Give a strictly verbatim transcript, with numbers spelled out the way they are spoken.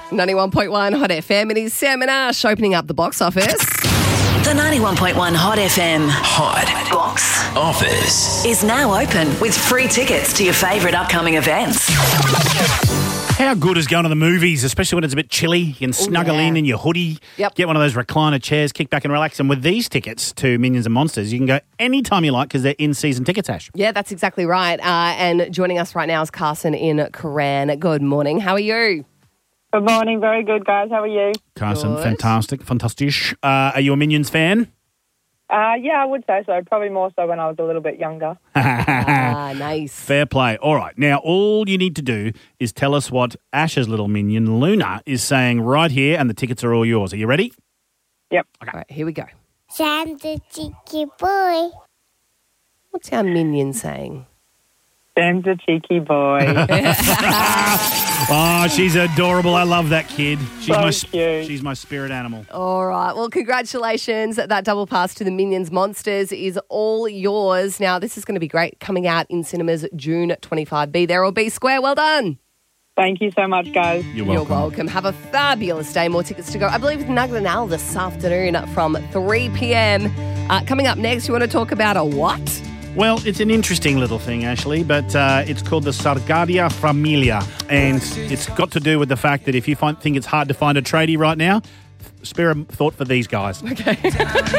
ninety-one point one Hot F M. It is Sam and Ash opening up the box office. The ninety-one point one Hot F M Hot box Office is now open with free tickets to your favourite upcoming events. How good is going to the movies, especially when it's a bit chilly? You can snuggle yeah. in in your hoodie, Yep. get one of those recliner chairs, kick back and relax. And with these tickets to Minions and Monsters, you can go anytime you like because they're in-season tickets, Ash. Yeah, that's exactly right. Uh, and joining us right now is Carson in Coran. Good morning. How are you? Good morning. Very good, guys. How are you? Carson, Good. fantastic, fantastic. Uh, are you a Minions fan? Uh, yeah, I would say so. Probably more so when I was a little bit younger. Ah, nice. Fair play. All right. Now, all you need to do is tell us what Ash's little minion, Luna, is saying right here, and the tickets are all yours. Are you ready? Yep. All right, here we go. Sam the cheeky boy. What's our minion saying? Sam's a cheeky boy. Oh, she's adorable. I love that kid. She's So my cute. she's my spirit animal. All right. Well, congratulations. That double pass to the Minions Monsters is all yours. Now, this is going to be great. Coming out in cinemas June twenty-fifth. Be there or be square. Well done. Thank you so much, guys. You're welcome. You're welcome. Have a fabulous day. More tickets to go. I believe with Naglanal this afternoon from three p.m. Uh, coming up next, you want to talk about a what? Well, it's an interesting little thing, Ashley, but uh, it's called the Sargadia Familia, and it's got to do with the fact that if you find, think it's hard to find a tradie right now, spare a thought for these guys. Okay.